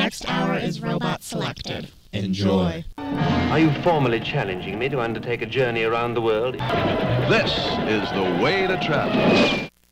next hour is robot selected. Enjoy. Are you formally challenging me to undertake a journey around the world? This is the way to travel.